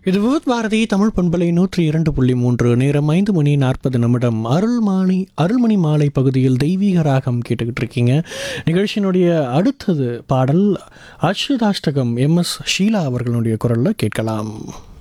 இது வித் பாரதி தமிழ் பண்பலை 102.3 நேரம் 5:40 அருள்மணி மாலை பகுதியில் தெய்வீக ராகம் கேட்டுக்கிட்டு இருக்கீங்க. நிகழ்ச்சியினுடைய அடுத்தது பாடல் அச்சுதாஷ்டகம் MS ஷீலா அவர்களுடைய குரலில் கேட்கலாம்.